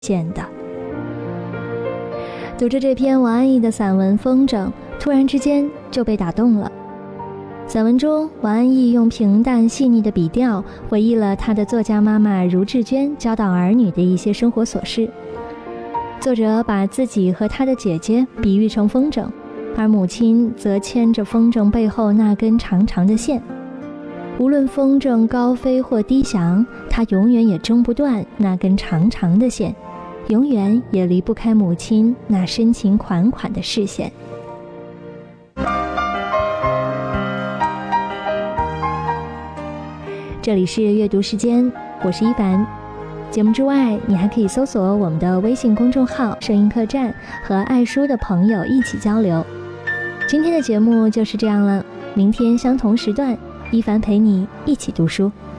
现的。读着这篇王安忆的散文《风筝》，突然之间就被打动了。散文中，王安忆用平淡细腻的笔调回忆了她的作家妈妈茹志娟教导儿女的一些生活琐事。作者把自己和她的姐姐比喻成风筝，而母亲则牵着风筝背后那根长长的线。无论风筝高飞或低翔，她永远也挣不断那根长长的线，永远也离不开母亲那深情款款的视线。这里是阅读时间，我是一凡。节目之外，你还可以搜索我们的微信公众号声音客栈，和爱书的朋友一起交流。今天的节目就是这样了，明天相同时段，一凡陪你一起读书。